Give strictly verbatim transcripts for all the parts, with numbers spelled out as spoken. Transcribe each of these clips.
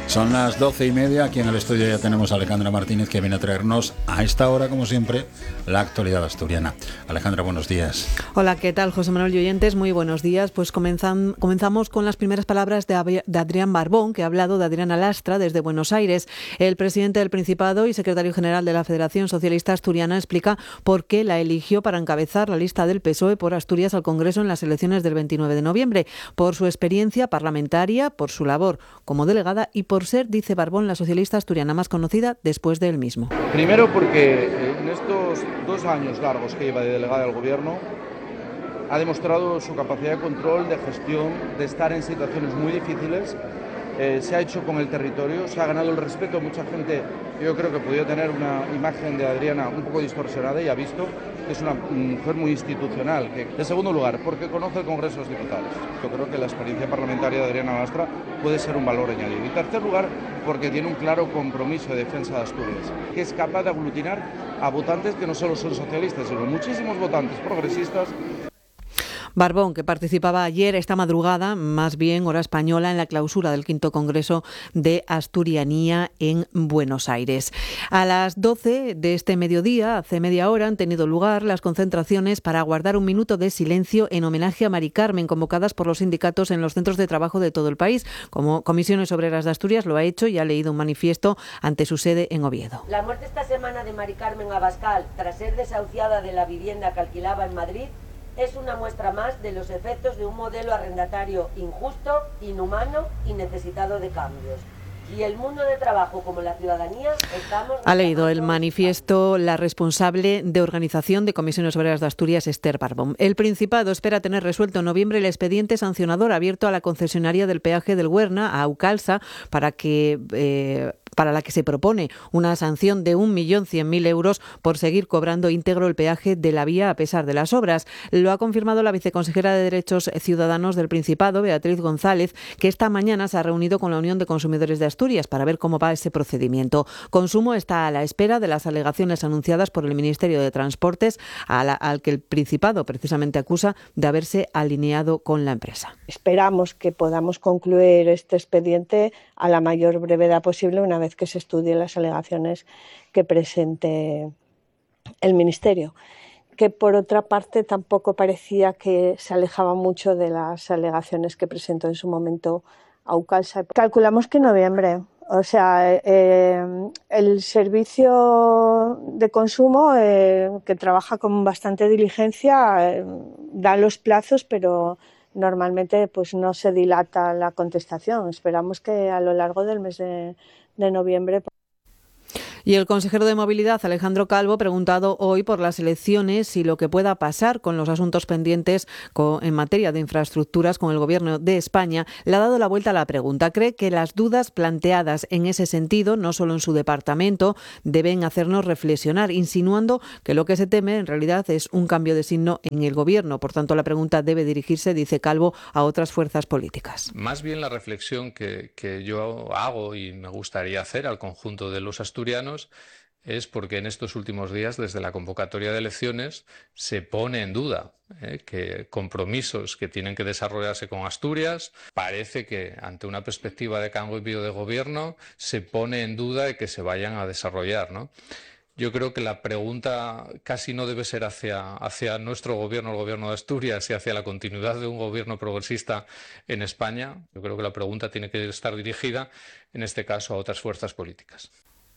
Son las doce y media, aquí en el estudio ya tenemos a Alejandra Martínez, que viene a traernos a esta hora, como siempre, la actualidad asturiana. Alejandra, buenos días. Hola, ¿qué tal, José Manuel y oyentes? Muy buenos días. Pues comenzam, comenzamos con las primeras palabras de, de Adrián Barbón, que ha hablado de Adriana Lastra desde Buenos Aires. El presidente del Principado y secretario general de la Federación Socialista Asturiana explica por qué la eligió para encabezar la lista del P S O E por Asturias al Congreso en las elecciones del veintinueve de noviembre, por su experiencia parlamentaria, por su labor como delegada y por ser, dice Barbón, la socialista asturiana más conocida después de él mismo. Primero porque en estos dos años largos que lleva de delegada del Gobierno ha demostrado su capacidad de control, de gestión, de estar en situaciones muy difíciles. Eh, se ha hecho con el territorio, se ha ganado el respeto de mucha gente. Yo creo que podía tener una imagen de Adriana un poco distorsionada y ha visto que es una mujer muy institucional. Que, en segundo lugar, porque conoce el Congreso de los Diputados. Yo creo que la experiencia parlamentaria de Adriana Lastra puede ser un valor añadido. Y en tercer lugar, porque tiene un claro compromiso de defensa de Asturias, que es capaz de aglutinar a votantes que no solo son socialistas, sino muchísimos votantes progresistas. Barbón, que participaba ayer, esta madrugada, más bien hora española, en la clausura del quinto Congreso de Asturianía en Buenos Aires. A las doce de este mediodía, hace media hora, han tenido lugar las concentraciones para guardar un minuto de silencio en homenaje a Mari Carmen, convocadas por los sindicatos en los centros de trabajo de todo el país. Como Comisiones Obreras de Asturias lo ha hecho y ha leído un manifiesto ante su sede en Oviedo. La muerte esta semana de Mari Carmen Abascal, tras ser desahuciada de la vivienda que alquilaba en Madrid, es una muestra más de los efectos de un modelo arrendatario injusto, inhumano y necesitado de cambios. Y el mundo de trabajo como la ciudadanía estamos... Ha leído el manifiesto la responsable de organización de Comisiones Obreras de Asturias, Esther Barbón. El Principado espera tener resuelto en noviembre el expediente sancionador abierto a la concesionaria del peaje del Huerna, a Aucalsa, para que... Eh, para la que se propone una sanción de un millón cien mil euros por seguir cobrando íntegro el peaje de la vía a pesar de las obras. Lo ha confirmado la viceconsejera de Derechos Ciudadanos del Principado, Beatriz González, que esta mañana se ha reunido con la Unión de Consumidores de Asturias para ver cómo va ese procedimiento. Consumo está a la espera de las alegaciones anunciadas por el Ministerio de Transportes, a la, al que el Principado precisamente acusa de haberse alineado con la empresa. Esperamos que podamos concluir este expediente a la mayor brevedad posible una vez que se estudien las alegaciones que presente el Ministerio, que por otra parte tampoco parecía que se alejaba mucho de las alegaciones que presentó en su momento Aucalsa. Calculamos que en noviembre. O sea, eh, el servicio de consumo, eh, que trabaja con bastante diligencia, eh, da los plazos, pero normalmente pues no se dilata la contestación. Esperamos que a lo largo del mes de, de noviembre. Y el consejero de Movilidad, Alejandro Calvo, preguntado hoy por las elecciones y lo que pueda pasar con los asuntos pendientes con, en materia de infraestructuras con el Gobierno de España, le ha dado la vuelta a la pregunta. Cree que las dudas planteadas en ese sentido, no solo en su departamento, deben hacernos reflexionar, insinuando que lo que se teme en realidad es un cambio de signo en el Gobierno. Por tanto, la pregunta debe dirigirse, dice Calvo, a otras fuerzas políticas. Más bien la reflexión que, que yo hago y me gustaría hacer al conjunto de los asturianos es porque en estos últimos días, desde la convocatoria de elecciones, se pone en duda eh, que compromisos que tienen que desarrollarse con Asturias, parece que ante una perspectiva de cambio de gobierno se pone en duda de que se vayan a desarrollar, ¿no? Yo creo que la pregunta casi no debe ser hacia, hacia nuestro gobierno, el gobierno de Asturias, y hacia la continuidad de un gobierno progresista en España. Yo creo que la pregunta tiene que estar dirigida, en este caso, a otras fuerzas políticas.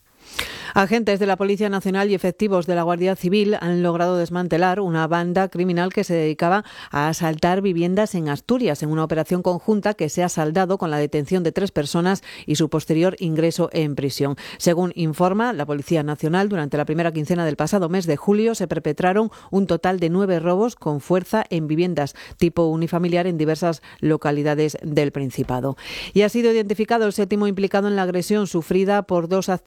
Agentes de la Policía Nacional y efectivos de la Guardia Civil han logrado desmantelar una banda criminal que se dedicaba a asaltar viviendas en Asturias, en una operación conjunta que se ha saldado con la detención de tres personas y su posterior ingreso en prisión. Según informa la Policía Nacional, durante la primera quincena del pasado mes de julio se perpetraron un total de nueve robos con fuerza en viviendas tipo unifamiliar en diversas localidades del Principado. Y ha sido identificado el séptimo implicado en la agresión sufrida por dos activistas en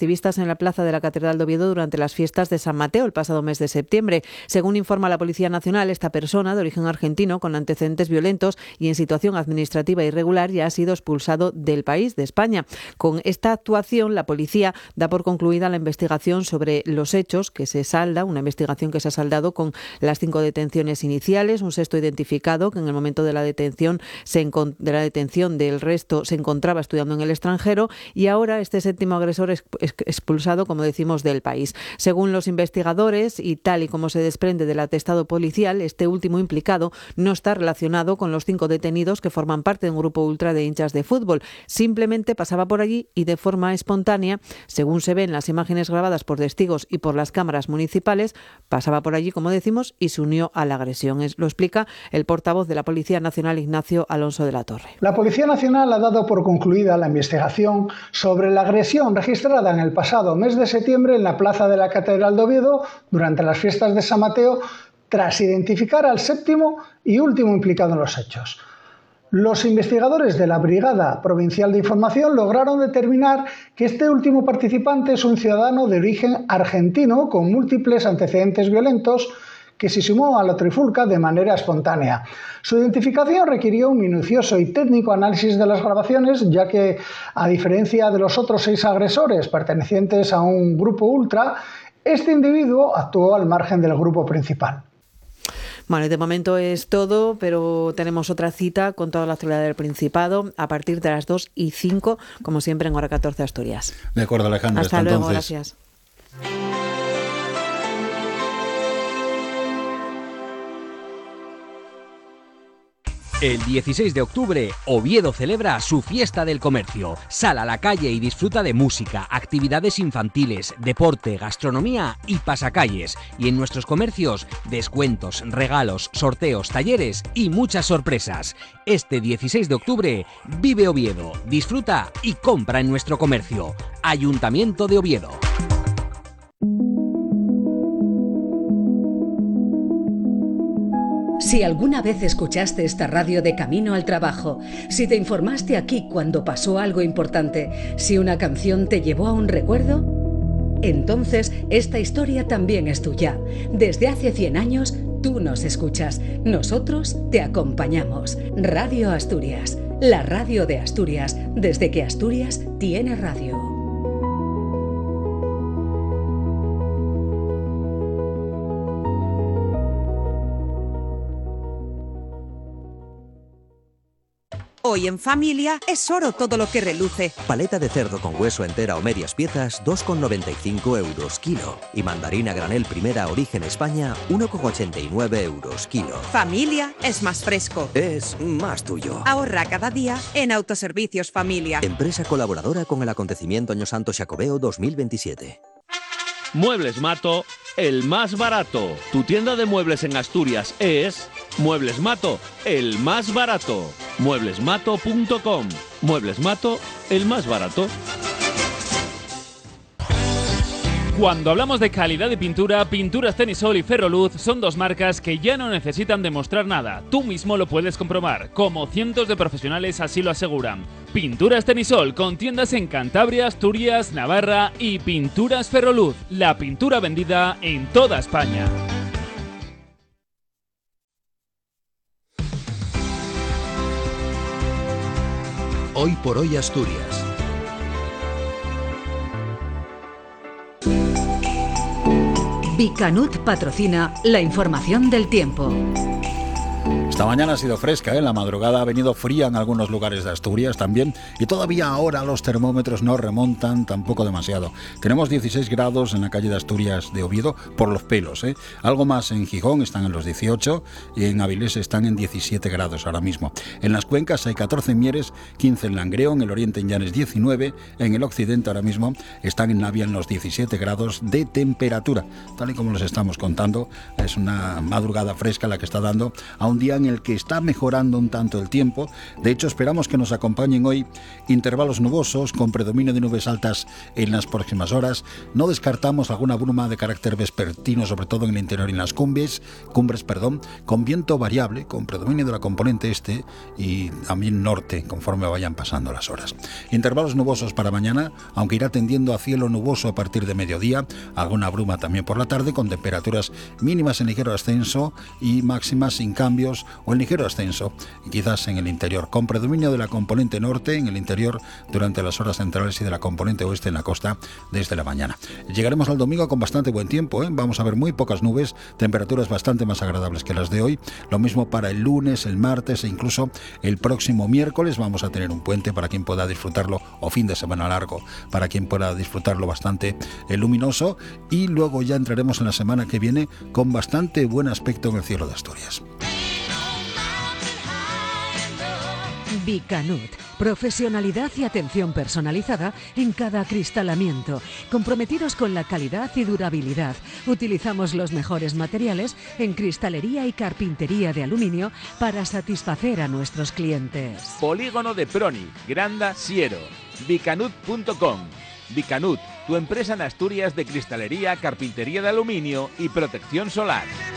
en la plaza de la Catedral de Oviedo durante las fiestas de San Mateo el pasado mes de septiembre. Según informa la Policía Nacional, esta persona de origen argentino con antecedentes violentos y en situación administrativa irregular ya ha sido expulsado del país, de España. Con esta actuación, la policía da por concluida la investigación sobre los hechos, que se salda, una investigación que se ha saldado con las cinco detenciones iniciales, un sexto identificado que en el momento de la detención se encont- de la detención del resto se encontraba estudiando en el extranjero, y ahora este séptimo agresor es expulsado, como decimos, del país. Según los investigadores y tal y como se desprende del atestado policial, este último implicado no está relacionado con los cinco detenidos que forman parte de un grupo ultra de hinchas de fútbol. Simplemente pasaba por allí y de forma espontánea, según se ve en las imágenes grabadas por testigos y por las cámaras municipales, pasaba por allí, como decimos, y se unió a la agresión. Es, lo explica el portavoz de la Policía Nacional, Ignacio Alonso de la Torre. La Policía Nacional ha dado por concluida la investigación sobre la agresión registrada en el pasado mes de septiembre en la plaza de la Catedral de Oviedo durante las fiestas de San Mateo, tras identificar al séptimo y último implicado en los hechos. Los investigadores de la Brigada Provincial de Información lograron determinar que este último participante es un ciudadano de origen argentino con múltiples antecedentes violentos que se sumó a la trifulca de manera espontánea. Su identificación requirió un minucioso y técnico análisis de las grabaciones, ya que, a diferencia de los otros seis agresores pertenecientes a un grupo ultra, este individuo actuó al margen del grupo principal. Bueno, de momento es todo, pero tenemos otra cita con toda la actualidad del Principado a partir de las dos y cinco, como siempre en Hora catorce Asturias. De acuerdo, Alejandra. Hasta, hasta luego, entonces. Gracias. El dieciséis de octubre, Oviedo celebra su fiesta del comercio. Sal a la calle y disfruta de música, actividades infantiles, deporte, gastronomía y pasacalles. Y en nuestros comercios, descuentos, regalos, sorteos, talleres y muchas sorpresas. Este dieciséis de octubre, vive Oviedo, disfruta y compra en nuestro comercio. Ayuntamiento de Oviedo. Si alguna vez escuchaste esta radio de camino al trabajo, si te informaste aquí cuando pasó algo importante, si una canción te llevó a un recuerdo, entonces esta historia también es tuya. Desde hace cien años, tú nos escuchas. Nosotros te acompañamos. Radio Asturias, la radio de Asturias, desde que Asturias tiene radio. Hoy en familia es oro todo lo que reluce. Paleta de cerdo con hueso entera o medias piezas, dos con noventa y cinco euros kilo. Y mandarina granel primera origen España, uno con ochenta y nueve euros kilo. Familia es más fresco. Es más tuyo. Ahorra cada día en Autoservicios Familia. Empresa colaboradora con el acontecimiento Año Santo Xacobeo dos mil veintisiete. Muebles Mato, el más barato. Tu tienda de muebles en Asturias es Muebles Mato, el más barato. muebles mato punto com. Muebles Mato, el más barato. Cuando hablamos de calidad de pintura, Pinturas Tenisol y Ferroluz son dos marcas que ya no necesitan demostrar nada. Tú mismo lo puedes comprobar, como cientos de profesionales así lo aseguran. Pinturas Tenisol, con tiendas en Cantabria, Asturias, Navarra, y Pinturas Ferroluz, la pintura vendida en toda España. Hoy por hoy Asturias. Bicanut patrocina la información del tiempo. Esta mañana ha sido fresca, ¿eh? La madrugada ha venido fría en algunos lugares de Asturias también, y todavía ahora los termómetros no remontan tampoco demasiado. Tenemos dieciséis grados en la calle de Asturias de Oviedo por los pelos, ¿eh? Algo más en Gijón, están en los dieciocho, y en Avilés están en diecisiete grados ahora mismo. En las cuencas hay catorce en Mieres, quince en Langreo, en el oriente en Llanes diecinueve, en el occidente ahora mismo están en Navia en los diecisiete grados de temperatura. Tal y como les estamos contando, es una madrugada fresca la que está dando a un día en el el que está mejorando un tanto el tiempo. De hecho, esperamos que nos acompañen hoy intervalos nubosos con predominio de nubes altas en las próximas horas. No descartamos alguna bruma de carácter vespertino, sobre todo en el interior y en las cumbres, cumbres, perdón, con viento variable, con predominio de la componente este y también norte, conforme vayan pasando las horas. Intervalos nubosos para mañana, aunque irá tendiendo a cielo nuboso a partir de mediodía, alguna bruma también por la tarde, con temperaturas mínimas en ligero ascenso y máximas sin cambios o en ligero ascenso, quizás en el interior, con predominio de la componente norte en el interior durante las horas centrales y de la componente oeste en la costa desde la mañana. Llegaremos al domingo con bastante buen tiempo, ¿eh? Vamos a ver muy pocas nubes, temperaturas bastante más agradables que las de hoy. Lo mismo para el lunes, el martes e incluso el próximo miércoles. Vamos a tener un puente para quien pueda disfrutarlo, o fin de semana largo, para quien pueda disfrutarlo bastante eh, luminoso, y luego ya entraremos en la semana que viene con bastante buen aspecto en el cielo de Asturias. Vicanut, profesionalidad y atención personalizada en cada acristalamiento, comprometidos con la calidad y durabilidad. Utilizamos los mejores materiales en cristalería y carpintería de aluminio para satisfacer a nuestros clientes. Polígono de Proni, Granda, Siero, vicanut punto com. Vicanut, tu empresa en Asturias de cristalería, carpintería de aluminio y protección solar.